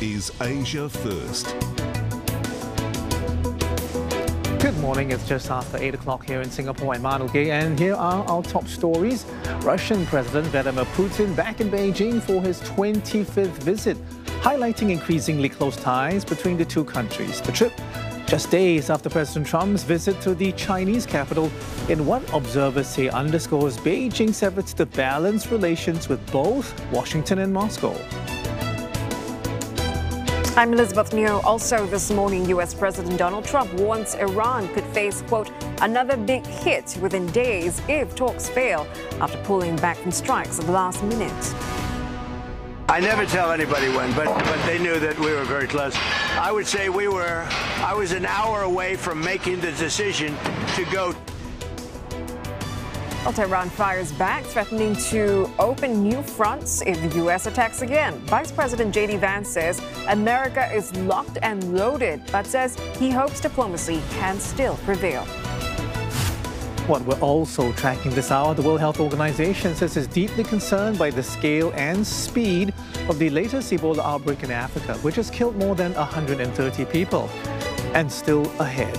is Asia First. Good morning. It's just after 8 o'clock here in Singapore. I'm Manu Gay, and here are our top stories. Russian President Vladimir Putin back in Beijing for his 25th visit, highlighting increasingly close ties between the two countries. The trip just days after President Trump's visit to the Chinese capital, in what observers say underscores Beijing's efforts to balance relations with both Washington and Moscow. I'm Elizabeth Neo. Also this morning, U.S. President Donald Trump warns Iran could face, quote, another big hit within days if talks fail after pulling back from strikes at the last minute. I never tell anybody when, but they knew that we were very close. I would say I was an hour away from making the decision to go. Well, Tehran fires back, threatening to open new fronts if the U.S. attacks again. Vice President J.D. Vance says America is locked and loaded, but says he hopes diplomacy can still prevail. What we're also tracking this hour, the World Health Organization says it's deeply concerned by the scale and speed of the latest Ebola outbreak in Africa, which has killed more than 130 people, and still ahead.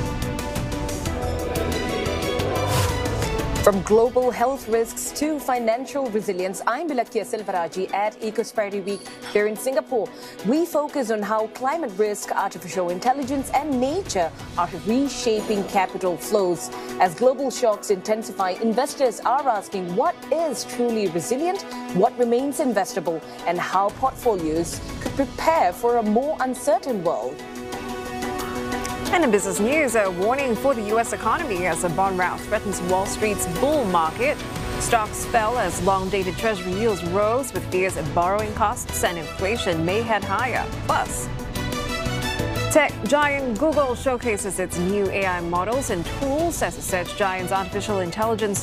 From global health risks to financial resilience, I'm Bilakia Silvaraji at Ecosperity Week here in Singapore. We focus on how climate risk, artificial intelligence and nature are reshaping capital flows. As global shocks intensify, investors are asking what is truly resilient, what remains investable, and how portfolios could prepare for a more uncertain world. And in business news, a warning for the U.S. economy as a bond rout threatens Wall Street's bull market. Stocks fell as long-dated Treasury yields rose with fears that borrowing costs and inflation may head higher. Plus, tech giant Google showcases its new AI models and tools as the search giant's artificial intelligence